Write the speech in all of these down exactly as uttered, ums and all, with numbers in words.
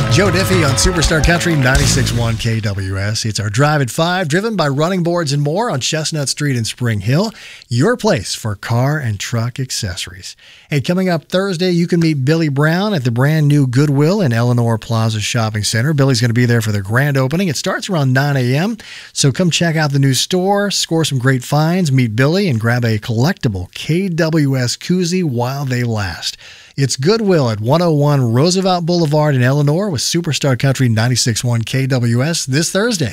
Joe Diffie on Superstar Country ninety-six point one K W S. It's our Drive at five, driven by Running Boards and More on Chestnut Street in Spring Hill, your place for car and truck accessories. Hey, coming up Thursday, you can meet Billy Brown at the brand new Goodwill in Eleanor Plaza Shopping Center. Billy's going to be there for the grand opening. It starts around nine a.m., so come check out the new store, score some great finds, meet Billy, and grab a collectible K W S koozie while they last. It's Goodwill at one oh one Roosevelt Boulevard in Eleanor with Superstar Country ninety-six point one K W S this Thursday.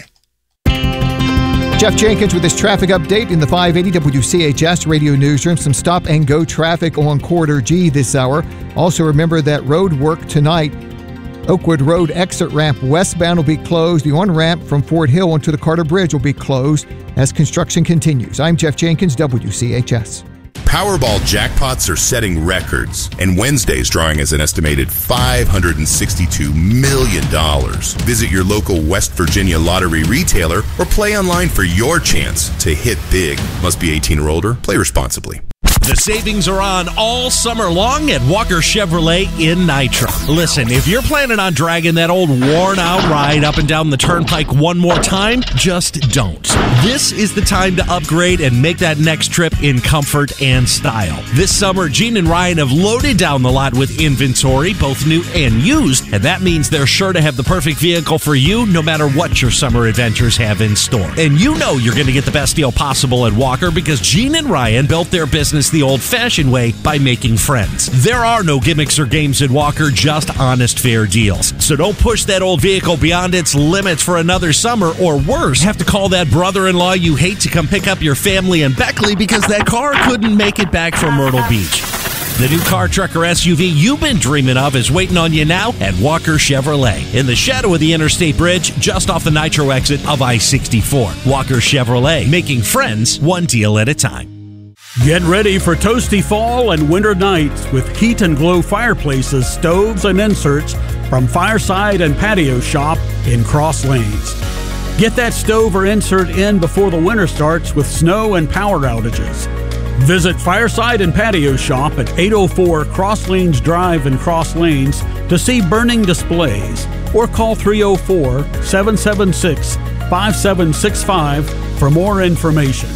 Jeff Jenkins with his traffic update in the five eighty W C H S radio newsroom. Some stop-and-go traffic on Corridor G this hour. Also remember that road work tonight. Oakwood Road exit ramp westbound will be closed. The on-ramp from Fort Hill onto the Carter Bridge will be closed as construction continues. I'm Jeff Jenkins, W C H S. Powerball jackpots are setting records, and Wednesday's drawing is an estimated five hundred sixty-two million dollars. Visit your local West Virginia lottery retailer or play online for your chance to hit big. Must be eighteen or older. Play responsibly. The savings are on all summer long at Walker Chevrolet in Nitro. Listen, if you're planning on dragging that old worn-out ride up and down the turnpike one more time, just don't. This is the time to upgrade and make that next trip in comfort and style. This summer, Gene and Ryan have loaded down the lot with inventory, both new and used, and that means they're sure to have the perfect vehicle for you no matter what your summer adventures have in store. And you know you're going to get the best deal possible at Walker because Gene and Ryan built their business the old-fashioned way by making friends. There are no gimmicks or games at Walker, just honest, fair deals. So don't push that old vehicle beyond its limits for another summer, or worse, have to call that brother-in-law you hate to come pick up your family in Beckley because that car couldn't make it back from Myrtle Beach. The new car, truck, or S U V you've been dreaming of is waiting on you now at Walker Chevrolet in the shadow of the Interstate Bridge, just off the Nitro exit of I sixty-four. Walker Chevrolet, making friends one deal at a time. Get ready for toasty fall and winter nights with Heat and Glow fireplaces, stoves, and inserts from Fireside and Patio Shop in Cross Lanes. Get that stove or insert in before the winter starts with snow and power outages. Visit Fireside and Patio Shop at eight oh four Cross Lanes Drive in Cross Lanes to see burning displays, or call three oh four, seven seven six, five seven six five for more information.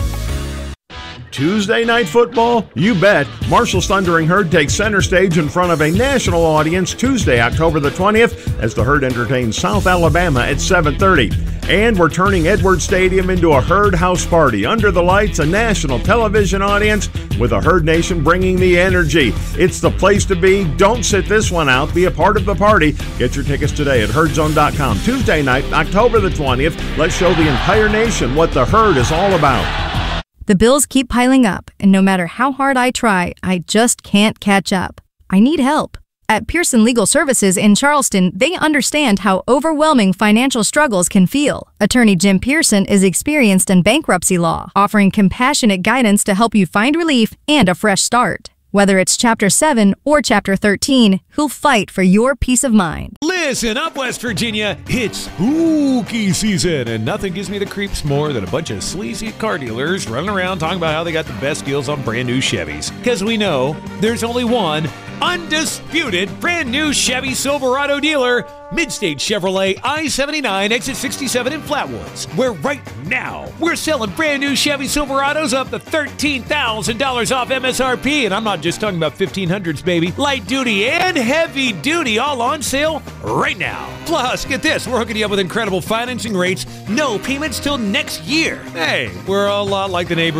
Tuesday night football? You bet. Marshall's Thundering Herd takes center stage in front of a national audience Tuesday, October the twentieth, as the Herd entertains South Alabama at seven thirty. And we're turning Edwards Stadium into a Herd house party. Under the lights, a national television audience with a Herd Nation bringing the energy. It's the place to be. Don't sit this one out. Be a part of the party. Get your tickets today at herd zone dot com. Tuesday night, October the twentieth. Let's show the entire nation what the Herd is all about. The bills keep piling up, and no matter how hard I try, I just can't catch up. I need help. At Pearson Legal Services in Charleston, they understand how overwhelming financial struggles can feel. Attorney Jim Pearson is experienced in bankruptcy law, offering compassionate guidance to help you find relief and a fresh start. Whether it's Chapter seven or Chapter thirteen, he'll fight for your peace of mind. Listen up, West Virginia. It's spooky season, and nothing gives me the creeps more than a bunch of sleazy car dealers running around talking about how they got the best deals on brand new Chevys. Because we know there's only one undisputed brand new Chevy Silverado dealer, Midstate Chevrolet, I seventy-nine, exit sixty-seven in Flatwoods, where right now we're selling brand new Chevy Silverados up to thirteen thousand dollars off M S R P. And I'm not just talking about fifteen hundreds, baby. Light duty and heavy duty all on sale right now. Plus, get this, we're hooking you up with incredible financing rates, no payments till next year. Hey, we're a lot like the neighbor